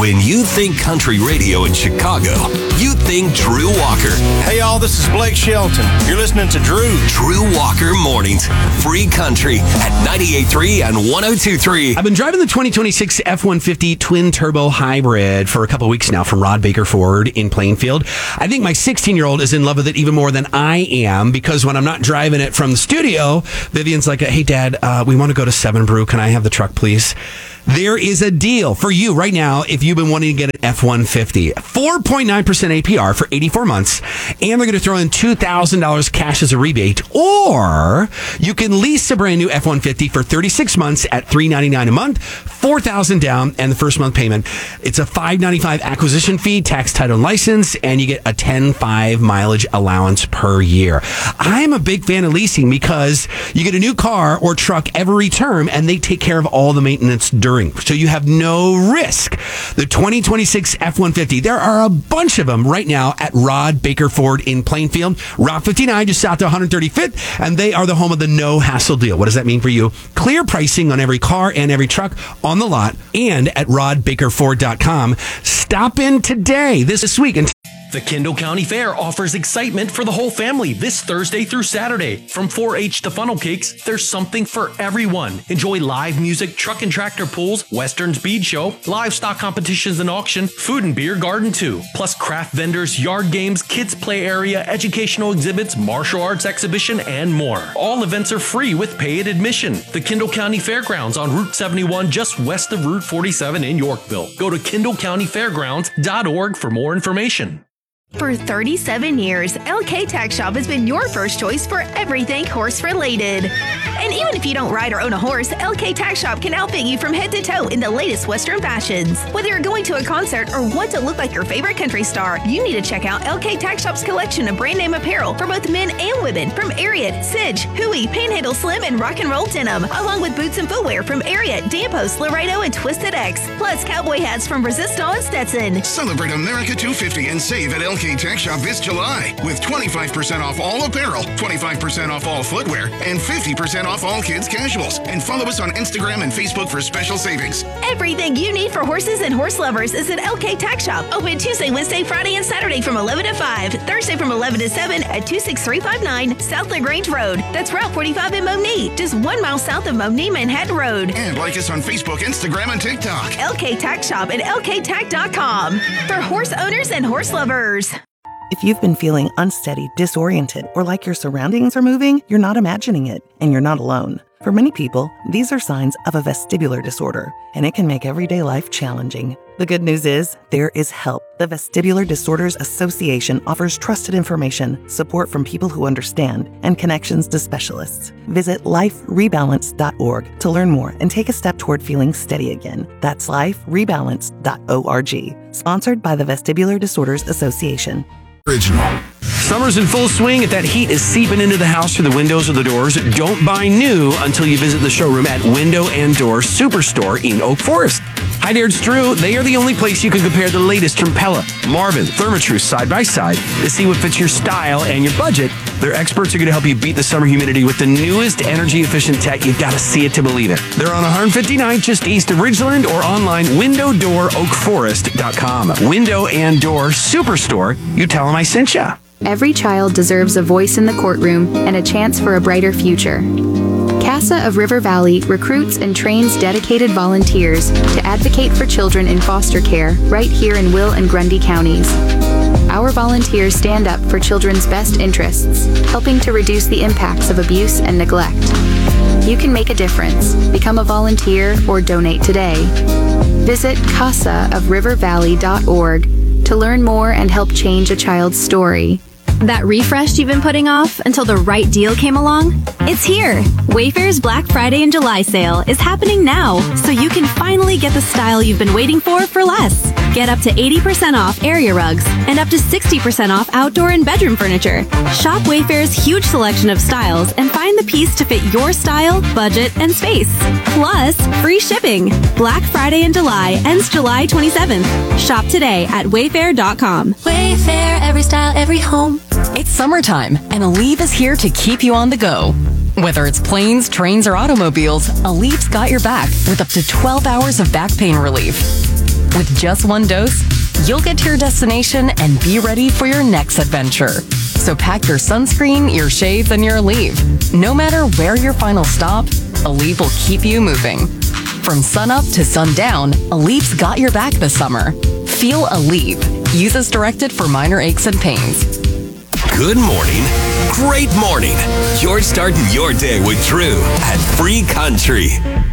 When you think country radio in Chicago, you think Drew Walker. Hey, y'all, this is Blake Shelton. You're listening to Drew Walker Mornings. Free country at 98.3 and 102.3. I've been driving the 2026 F-150 twin-turbo hybrid for a couple weeks now from Rod Baker Ford in Plainfield. I think my 16-year-old is in love with it even more than I am, because when I'm not driving it from the studio, Vivian's like, hey, Dad, we want to go to Seven Brew. Can I have the truck, please? There is a deal for you right now if you've been wanting to get an F-150. 4.9% APR for 84 months, and they're going to throw in $2,000 cash as a rebate. Or you can lease a brand new F-150 for 36 months at $399 a month, $4,000 down, and the first month payment. It's a $595 acquisition fee, tax, title, and license, and you get a 10.5 mileage allowance per year. I'm a big fan of leasing because you get a new car or truck every term, and they take care of all the maintenance during. So you have no risk. The 2026 F-150, there are a bunch of them right now at Rod Baker Ford in Plainfield. Route 59, just south of 135th, and they are the home of the no-hassle deal. What does that mean for you? Clear pricing on every car and every truck on the lot and at rodbakerford.com. Stop in today, this week. The Kendall County Fair offers excitement for the whole family this Thursday through Saturday. From 4-H to funnel cakes, there's something for everyone. Enjoy live music, truck and tractor pulls, Western speed show, livestock competitions and auction, food and beer garden too. Plus craft vendors, yard games, kids play area, educational exhibits, martial arts exhibition, and more. All events are free with paid admission. The Kendall County Fairgrounds on Route 71 just west of Route 47 in Yorkville. Go to kendallcountyfairgrounds.org for more information. For 37 years, LK Tack Shop has been your first choice for everything horse-related. And even if you don't ride or own a horse, LK Tack Shop can outfit you from head to toe in the latest Western fashions. Whether you're going to a concert or want to look like your favorite country star, you need to check out LK Tack Shop's collection of brand name apparel for both men and women from Ariat, Sidge, Huey, Panhandle Slim, and Rock and Roll Denim, along with boots and footwear from Ariat, Dampos, Laredo, and Twisted X, plus cowboy hats from Resistol and Stetson. Celebrate America 250 and save at LK Tack Shop this July with 25% off all apparel, 25% off all footwear, and 50% off all kids casuals. And follow us on Instagram and Facebook for special savings. Everything you need for horses and horse lovers is at LK Tack Shop. Open Tuesday, Wednesday, Friday, and Saturday from 11 to 5. Thursday from 11 to 7 at 26359 South LaGrange Road. That's Route 45 in Momney, just 1 mile south of Momney, Manhattan Road. And like us on Facebook, Instagram, and TikTok. LK Tack Shop at lktack.com for horse owners and horse lovers. If you've been feeling unsteady, disoriented, or like your surroundings are moving, you're not imagining it, and you're not alone. For many people, these are signs of a vestibular disorder, and it can make everyday life challenging. The good news is, there is help. The Vestibular Disorders Association offers trusted information, support from people who understand, and connections to specialists. Visit liferebalance.org to learn more and take a step toward feeling steady again. That's liferebalance.org. Sponsored by the Vestibular Disorders Association. Original. Summer's in full swing. If that heat is seeping into the house through the windows or the doors, don't buy new until you visit the showroom at Window and Door Superstore in Oak Forest. Hi there, it's Drew. They are the only place you can compare the latest from Pella, Marvin, Therma-Tru side by side to see what fits your style and your budget. Their experts are going to help you beat the summer humidity with the newest energy-efficient tech. You've got to see it to believe it. They're on 159th, just east of Ridgeland, or online, windowdooroakforest.com. Window and Door Superstore. You tell them I sent ya. Every child deserves a voice in the courtroom and a chance for a brighter future. CASA of River Valley recruits and trains dedicated volunteers to advocate for children in foster care right here in Will and Grundy counties. Our volunteers stand up for children's best interests, helping to reduce the impacts of abuse and neglect. You can make a difference. Become a volunteer or donate today. Visit casaofrivervalley.org to learn more and help change a child's story. That refresh you've been putting off until the right deal came along? It's here! Wayfair's Black Friday and July sale is happening now, so you can finally get the style you've been waiting for less. Get up to 80% off area rugs and up to 60% off outdoor and bedroom furniture. Shop Wayfair's huge selection of styles and find the piece to fit your style, budget, and space. Plus, free shipping. Black Friday in July ends July 27th. Shop today at wayfair.com. Wayfair, every style, every home. It's summertime, and Aleve is here to keep you on the go. Whether it's planes, trains, or automobiles, Aleve's got your back with up to 12 hours of back pain relief. With just one dose, you'll get to your destination and be ready for your next adventure. So pack your sunscreen, your shades, and your Aleve. No matter where your final stop, Aleve will keep you moving. From sunup to sundown, Aleve's got your back this summer. Feel Aleve. Use as directed for minor aches and pains. Good morning. Great morning. You're starting your day with Drew at Free Country.